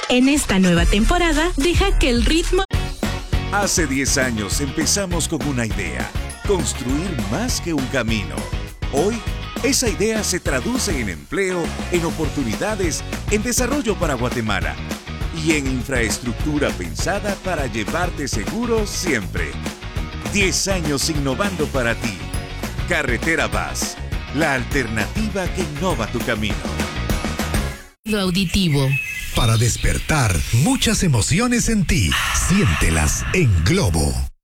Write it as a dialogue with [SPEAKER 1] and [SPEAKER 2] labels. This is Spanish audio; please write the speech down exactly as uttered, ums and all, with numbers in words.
[SPEAKER 1] En esta nueva temporada, deja que el ritmo...
[SPEAKER 2] Hace diez años empezamos con una idea, construir más que un camino. Hoy, esa idea se traduce en empleo, en oportunidades, en desarrollo para Guatemala y en infraestructura pensada para llevarte seguro siempre. diez años innovando para ti. Carretera Vaz, la alternativa que innova tu camino.
[SPEAKER 1] Lo auditivo.
[SPEAKER 3] Para despertar muchas emociones en ti, siéntelas en Globo.